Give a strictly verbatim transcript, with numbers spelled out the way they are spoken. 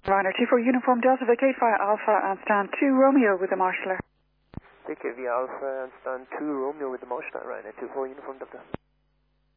Ryanair two four Uniform Delta vacate via Alpha and stand two Romeo with the marshaller. Vacate via Alpha and stand two Romeo with the Motion at Ryanair two four Uniform Delta.